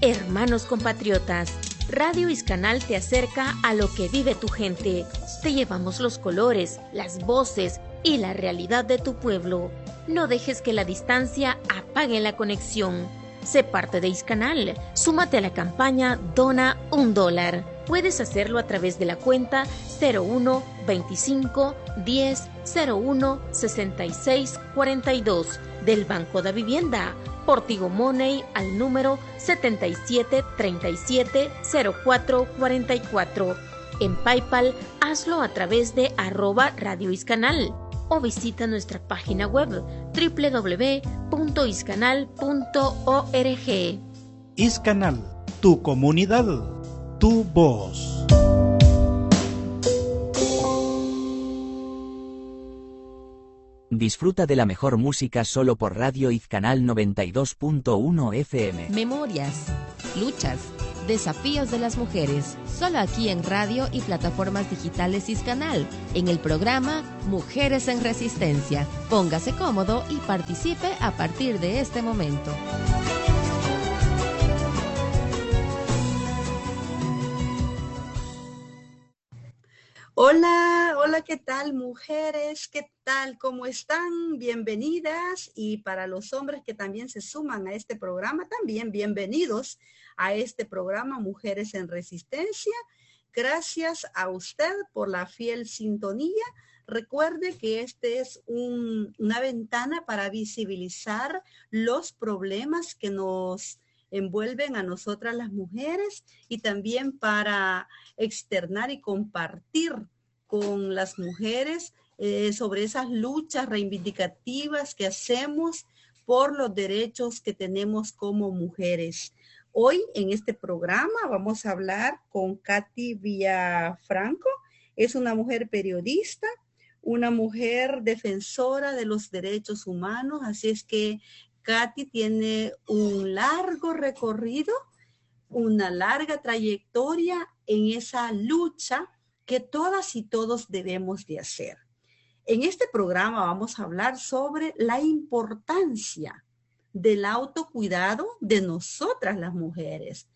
Hermanos compatriotas, Radio Iscanal te acerca a lo que vive tu gente. Te llevamos los colores, las voces y la realidad de tu pueblo. No dejes que la distancia apague la conexión. Sé parte de Iscanal. Súmate a la campaña Dona $1. Puedes hacerlo a través de la cuenta 01 25 10 01 66 42 del Banco de Vivienda. Por Tigo Money al número 77 37 04 44. En PayPal, hazlo a través de @Radio Iscanal o visita nuestra página web www.iscanal.org. Iscanal, tu comunidad, tu voz. Disfruta de la mejor música solo por Radio Izcanal 92.1 FM. Memorias, luchas, desafíos de las mujeres. Solo aquí en radio y plataformas digitales Izcanal, en el programa Mujeres en Resistencia. Póngase cómodo y participe a partir de este momento. Hola, hola, ¿qué tal, mujeres? ¿Qué tal? ¿Cómo están? Bienvenidas. Y para los hombres que también se suman a este programa, también bienvenidos a este programa Mujeres en Resistencia. Gracias a usted por la fiel sintonía. Recuerde que este es una ventana para visibilizar los problemas que nos envuelven a nosotras las mujeres y también para externar y compartir con las mujeres sobre esas luchas reivindicativas que hacemos por los derechos que tenemos como mujeres. Hoy en este programa vamos a hablar con Katy Villafranco. Es una mujer periodista, una mujer defensora de los derechos humanos, así es que Katy tiene un largo recorrido, una larga trayectoria en esa lucha que todas y todos debemos de hacer. En este programa vamos a hablar sobre la importancia del autocuidado de nosotras las mujeres,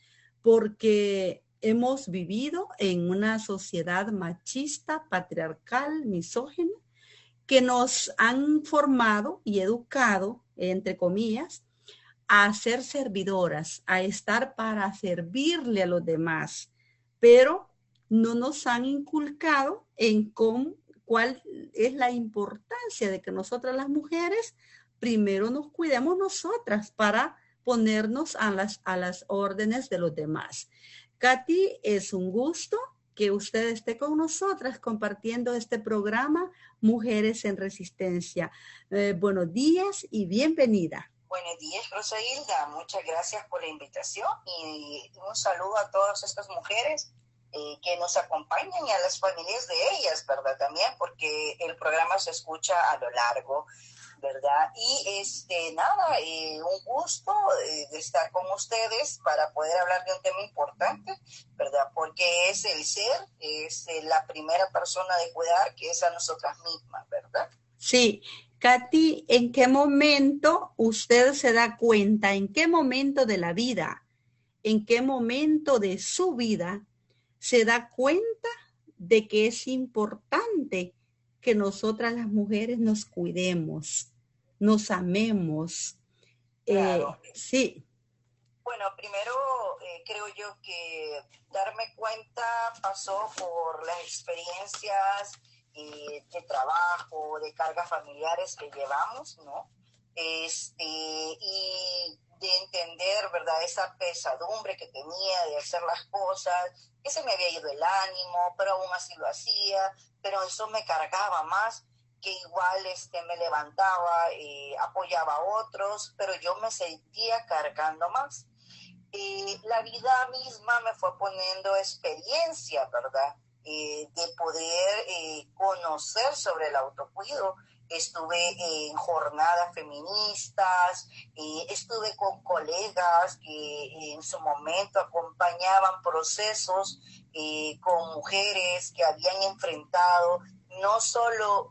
porque hemos vivido en una sociedad machista, patriarcal, misógina, que nos han formado y educado, entre comillas, a ser servidoras, a estar para servirle a los demás, pero no nos han inculcado en cuál es la importancia de que nosotras las mujeres primero nos cuidemos nosotras para ponernos a las órdenes de los demás. Katy, es un gusto que usted esté con nosotras compartiendo este programa Mujeres en Resistencia. Buenos días y bienvenida. Buenos días, Rosailda. Muchas gracias por la invitación y un saludo a todas estas mujeres que nos acompañan y a las familias de ellas, ¿verdad? También porque el programa se escucha a lo largo, ¿verdad? Y un gusto de estar con ustedes para poder hablar de un tema importante, ¿verdad? Porque es el ser, es la primera persona de cuidar, que es a nosotras mismas, ¿verdad? Sí. Katy, ¿en qué momento usted se da cuenta? ¿En qué momento de la vida? ¿En qué momento de su vida se da cuenta de que es importante que nosotras las mujeres nos cuidemos, nos amemos? Claro. Sí. Bueno, primero creo yo que darme cuenta pasó por las experiencias de trabajo, de cargas familiares que llevamos, ¿no? Y de entender, ¿verdad?, esa pesadumbre que tenía de hacer las cosas, que se me había ido el ánimo, pero aún así lo hacía, pero eso me cargaba más, que igual me levantaba, apoyaba a otros, pero yo me sentía cargando más. La vida misma me fue poniendo experiencia, ¿verdad?, de poder conocer sobre el autocuido. Estuve en jornadas feministas, estuve con colegas que en su momento acompañaban procesos con mujeres que habían enfrentado no solo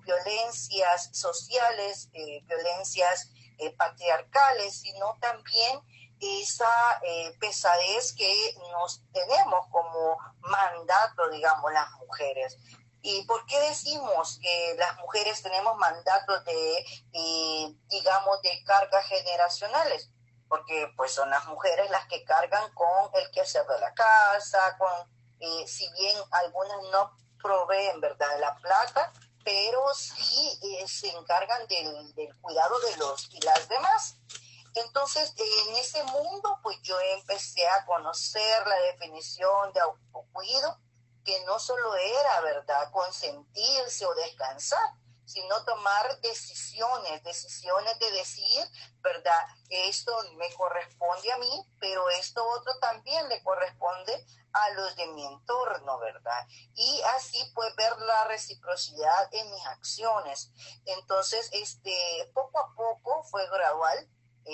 violencias sociales, violencias patriarcales, sino también esa pesadez que nos tenemos como mandato, digamos, las mujeres. ¿Y por qué decimos que las mujeres tenemos mandatos de, digamos, de cargas generacionales? Porque pues son las mujeres las que cargan con el quehacer de la casa, si bien algunas no proveen, ¿verdad?, la plata, pero sí se encargan del cuidado de los y las demás. Entonces, en ese mundo, pues yo empecé a conocer la definición de autocuido, que no solo era, ¿verdad?, consentirse o descansar, sino tomar decisiones de decir, ¿verdad?, esto me corresponde a mí, pero esto otro también le corresponde a los de mi entorno, ¿verdad? Y así pues ver la reciprocidad en mis acciones. Entonces, poco a poco fue gradual,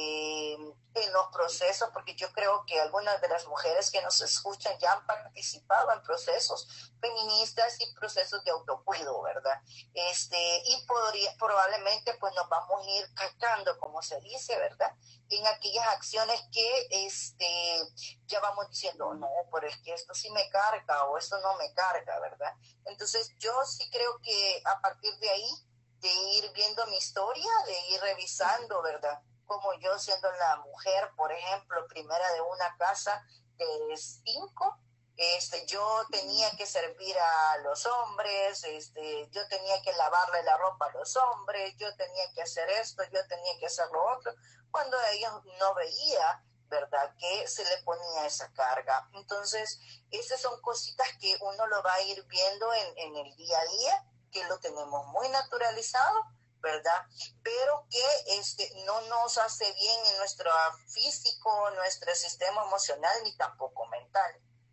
en los procesos, porque yo creo que algunas de las mujeres que nos escuchan ya han participado en procesos feministas y procesos de autocuido, ¿verdad? Y probablemente pues nos vamos a ir cachando, como se dice, ¿verdad?, en aquellas acciones que ya vamos diciendo, no, pero es que esto sí me carga o esto no me carga, ¿verdad? Entonces yo sí creo que a partir de ahí, de ir viendo mi historia, de ir revisando, ¿verdad?, como yo siendo la mujer, por ejemplo, primera de una casa de 5, yo tenía que servir a los hombres, yo tenía que lavarle la ropa a los hombres, yo tenía que hacer esto, yo tenía que hacer lo otro, cuando ellos no veía, ¿verdad?, que se le ponía esa carga. Entonces, esas son cositas que uno lo va a ir viendo en el día a día, que lo tenemos muy naturalizado, ¿verdad?, pero que no nos hace bien en nuestro físico, nuestro sistema emocional, ni tampoco mental.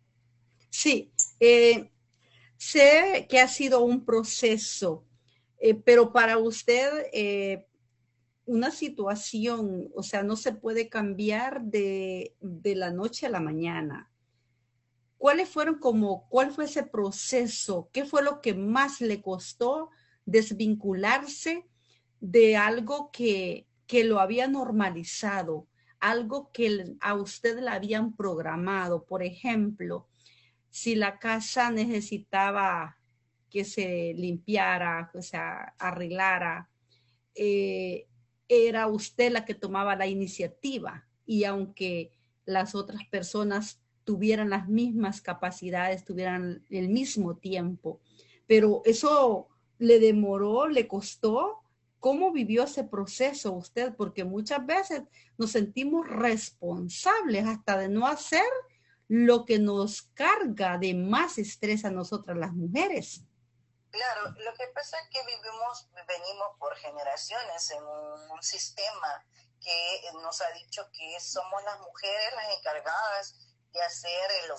Sí, sé que ha sido un proceso, pero para usted una situación, o sea, no se puede cambiar de la noche a la mañana. ¿Cuál fue ese proceso? ¿Qué fue lo que más le costó desvincularse de algo que lo había normalizado, algo que a usted le habían programado? Por ejemplo, si la casa necesitaba que se limpiara, o sea, arreglara, eh, era usted la que tomaba la iniciativa, y aunque las otras personas tuvieran las mismas capacidades, tuvieran el mismo tiempo, pero eso le demoró, le costó. ¿Cómo vivió ese proceso usted? Porque muchas veces nos sentimos responsables hasta de no hacer lo que nos carga de más estrés a nosotras las mujeres. Claro, lo que pasa es que venimos por generaciones en un sistema que nos ha dicho que somos las mujeres las encargadas de hacer el